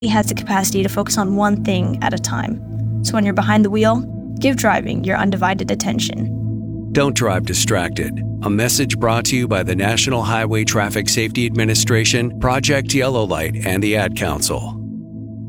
has the capacity to focus on one thing at a time. So when you're behind the wheel, give driving your undivided attention. Don't drive distracted. A message brought to you by the National Highway Traffic Safety Administration, Project Yellow Light, and the Ad Council.